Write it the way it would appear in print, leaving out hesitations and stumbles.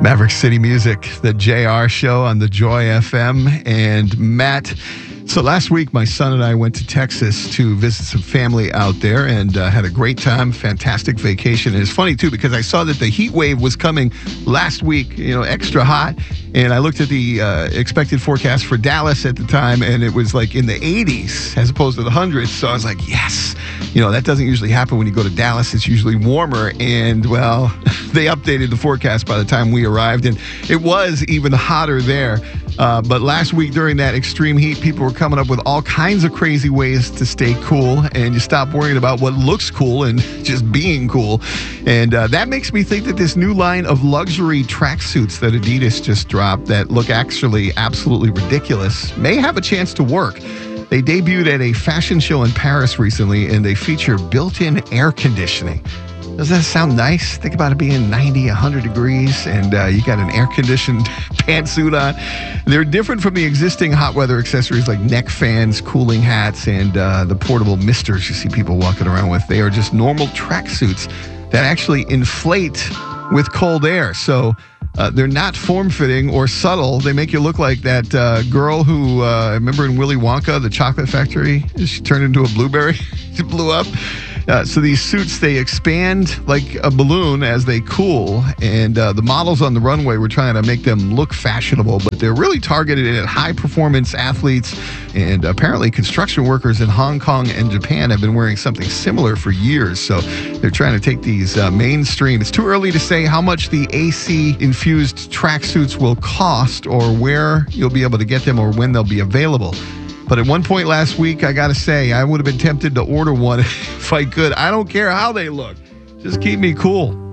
Maverick City Music, the JR show on the Joy FM. And Matt, so last week my son and I went to Texas to visit some family out there and had a great time, fantastic vacation. And it's funny too because I saw that the heat wave was coming last week, extra hot. And I looked at the expected forecast for Dallas at the time, and it was like in the 80s as opposed to the hundreds. So I was like, yes, that doesn't usually happen when you go to Dallas. It's usually warmer. And well, they updated the forecast by the time we arrived, and it was even hotter there. But last week during that extreme heat, people were coming up with all kinds of crazy ways to stay cool, and you stop worrying about what looks cool and just being cool. And that makes me think that this new line of luxury tracksuits that Adidas just dropped that look actually absolutely ridiculous may have a chance to work. They debuted at a fashion show in Paris recently, and they feature built-in air conditioning. Does that sound nice? Think about it being 90, 100 degrees, and you got an air-conditioned pantsuit on. They're different from the existing hot weather accessories like neck fans, cooling hats, and the portable misters you see people walking around with. They are just normal tracksuits that actually inflate with cold air. So they're not form-fitting or subtle. They make you look like that girl who, I remember in Willy Wonka, the chocolate factory, she turned into a blueberry. She blew up. So these suits, they expand like a balloon as they cool, and the models on the runway were trying to make them look fashionable, but they're really targeted at high-performance athletes, and apparently construction workers in Hong Kong and Japan have been wearing something similar for years, so they're trying to take these mainstream. It's too early to say how much the AC-infused tracksuits will cost or where you'll be able to get them or when they'll be available. But at one point last week, I got to say, I would have been tempted to order one if I could. I don't care how they look. Just keep me cool.